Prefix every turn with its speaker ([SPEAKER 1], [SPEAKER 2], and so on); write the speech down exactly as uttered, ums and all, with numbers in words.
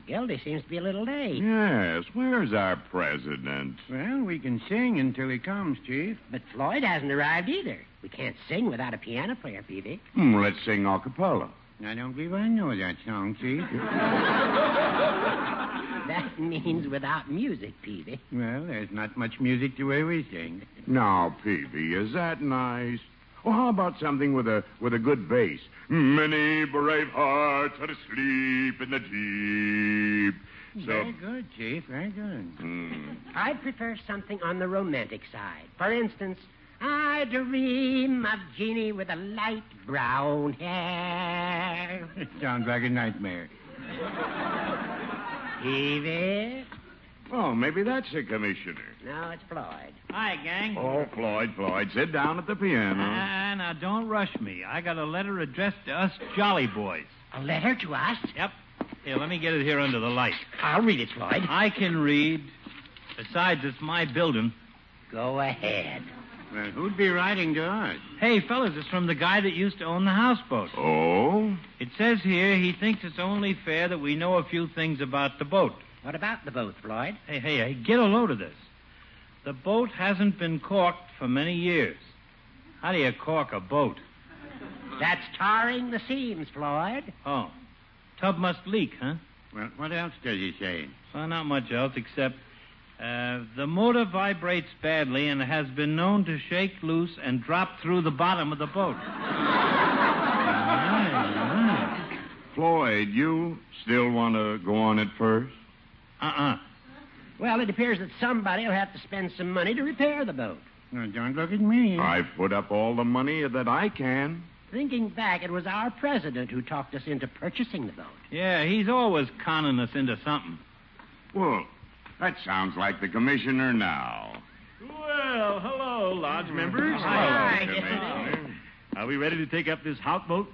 [SPEAKER 1] Gildy seems to be a little late.
[SPEAKER 2] Yes, where's our president?
[SPEAKER 3] Well, we can sing until he comes, Chief.
[SPEAKER 1] But Floyd hasn't arrived either. We can't sing without a piano player, Peavy.
[SPEAKER 2] Hmm, let's sing a cappella.
[SPEAKER 3] I don't believe I know that song, Chief.
[SPEAKER 1] That means without music, Peavy.
[SPEAKER 3] Well, there's not much music the way we sing.
[SPEAKER 2] Now, Peavy, is that nice? Well, how about something with a with a good bass? Many brave hearts are asleep in the deep. So,
[SPEAKER 3] Very good, Chief. Very good.
[SPEAKER 2] Hmm.
[SPEAKER 1] I'd prefer something on the romantic side. For instance, I dream of Jeannie with a light brown hair.
[SPEAKER 3] It sounds like a nightmare.
[SPEAKER 1] Peavy?
[SPEAKER 2] Oh, maybe that's the commissioner.
[SPEAKER 1] No, it's Floyd.
[SPEAKER 4] Hi, gang.
[SPEAKER 2] Oh, Floyd, Floyd, sit down at the piano.
[SPEAKER 4] Ah, now, don't rush me. I got a letter addressed to us Jolly Boys.
[SPEAKER 1] A letter to us?
[SPEAKER 4] Yep. Here, let me get it here under the light.
[SPEAKER 1] I'll read it, Floyd.
[SPEAKER 4] I can read. Besides, it's my building.
[SPEAKER 1] Go ahead.
[SPEAKER 3] Well, who'd be writing to us?
[SPEAKER 4] Hey, fellas, it's from the guy that used to own the houseboat.
[SPEAKER 2] Oh?
[SPEAKER 4] It says here he thinks it's only fair that we know a few things about the boat.
[SPEAKER 1] What about the boat, Floyd?
[SPEAKER 4] Hey, hey, hey, get a load of this. The boat hasn't been corked for many years. How do you cork a boat?
[SPEAKER 1] That's tarring the seams, Floyd.
[SPEAKER 4] Oh, tub must leak, huh?
[SPEAKER 3] Well, what else does he say?
[SPEAKER 4] Well, not much else except uh, the motor vibrates badly and has been known to shake loose and drop through the bottom of the boat.
[SPEAKER 2] Floyd, you still want to go on it first?
[SPEAKER 4] Uh-uh.
[SPEAKER 1] Well, it appears that somebody will have to spend some money to repair the boat.
[SPEAKER 3] Well, don't look at me.
[SPEAKER 2] I've put up all the money that I can.
[SPEAKER 1] Thinking back, it was our president who talked us into purchasing the boat.
[SPEAKER 4] Yeah, he's always conning us into something.
[SPEAKER 2] Well, that sounds like the commissioner now.
[SPEAKER 5] Well, hello, lodge members.
[SPEAKER 1] Hi.
[SPEAKER 2] Commissioner.
[SPEAKER 5] Are we ready to take up this houseboat?